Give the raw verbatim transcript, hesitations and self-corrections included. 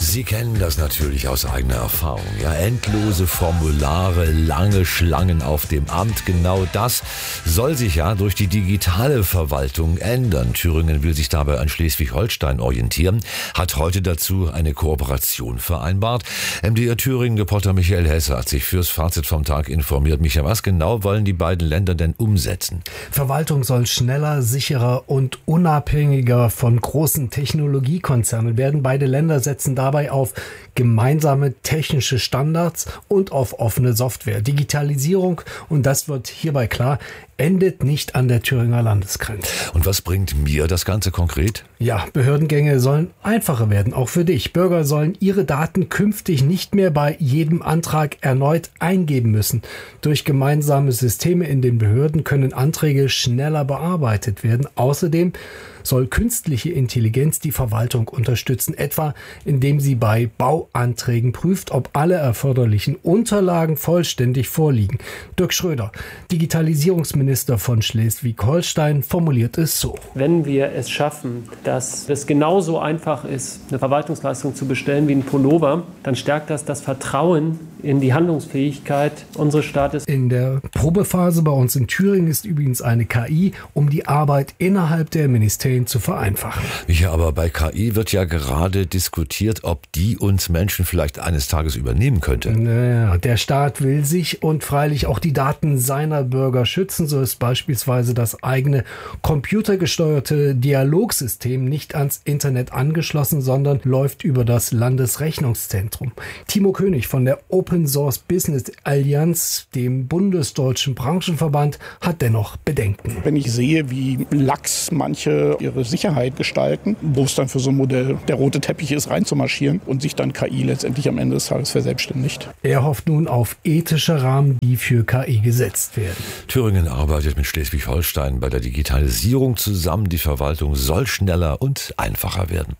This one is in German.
Sie kennen das natürlich aus eigener Erfahrung. Ja, endlose Formulare, lange Schlangen auf dem Amt. Genau das soll sich ja durch die digitale Verwaltung ändern. Thüringen will sich dabei an Schleswig-Holstein orientieren, hat heute dazu eine Kooperation vereinbart. M D R Thüringen-Reporter Michael Hesse hat sich fürs Fazit vom Tag informiert. Michael, was genau wollen die beiden Länder denn umsetzen? Verwaltung soll schneller, sicherer und unabhängiger von großen Technologiekonzernen werden. Beide Länder setzen dabei auf gemeinsame technische Standards und auf offene Software. Digitalisierung, und das wird hierbei klar, endet nicht an der Thüringer Landesgrenze. Und was bringt mir das Ganze konkret? Ja, Behördengänge sollen einfacher werden, auch für dich. Bürger sollen ihre Daten künftig nicht mehr bei jedem Antrag erneut eingeben müssen. Durch gemeinsame Systeme in den Behörden können Anträge schneller bearbeitet werden. Außerdem soll künstliche Intelligenz die Verwaltung unterstützen, etwa indem sie bei Bauanträgen prüft, ob alle erforderlichen Unterlagen vollständig vorliegen. Dirk Schröder, Digitalisierungsminister von Schleswig-Holstein, formuliert es so. Wenn wir es schaffen, dass es genauso einfach ist, eine Verwaltungsleistung zu bestellen wie ein Pullover, dann stärkt das das Vertrauen in die Handlungsfähigkeit unseres Staates. In der Probephase bei uns in Thüringen ist übrigens eine K I, um die Arbeit innerhalb der Ministerien zu vereinfachen. Ja, aber bei K I wird ja gerade diskutiert, ob die uns Menschen vielleicht eines Tages übernehmen könnte. Naja, der Staat will sich und freilich auch die Daten seiner Bürger schützen. So ist beispielsweise das eigene computergesteuerte Dialogsystem nicht ans Internet angeschlossen, sondern läuft über das Landesrechnungszentrum. Timo König von der Open Source Business Allianz, dem bundesdeutschen Branchenverband, hat dennoch Bedenken. Wenn ich sehe, wie lax manche ihre Sicherheit gestalten, wo es dann für so ein Modell der rote Teppich ist, reinzumarschieren und sich dann K I letztendlich am Ende des Tages verselbstständigt. Er hofft nun auf ethische Rahmen, die für K I gesetzt werden. Thüringen arbeitet mit Schleswig-Holstein bei der Digitalisierung zusammen. Die Verwaltung soll schneller und einfacher werden.